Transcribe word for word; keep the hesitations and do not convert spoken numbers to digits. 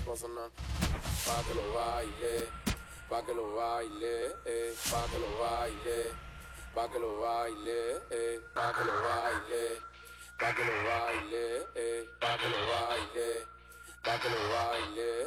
va a sonar. Pa' que lo baile, pa' que lo baile, eh, pa' que lo baile, pa' que lo baile, eh, pa' que lo baile, pa' que lo baile, eh, pa' que lo baile, pa' que lo baile,